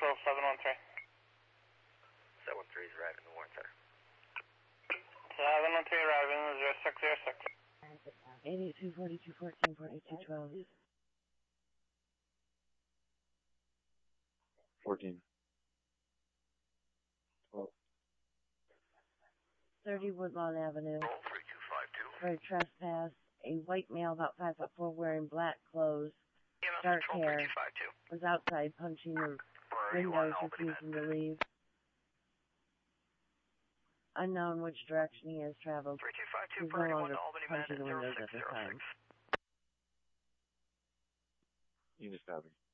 Control 713. 713 is arriving in the Warren Center. 713 arriving 0606. 82 42 14 42 12. 14. 12. 30 Woodlawn Avenue. Roll 3252. For a trespass, a white male about 5'4" wearing black clothes, dark hair, was outside punching the windows, refusing to leave. Unknown which direction he has traveled. 3252 He's for no anyone longer to Albany punching the Med windows at this time. 0606. Unit copy.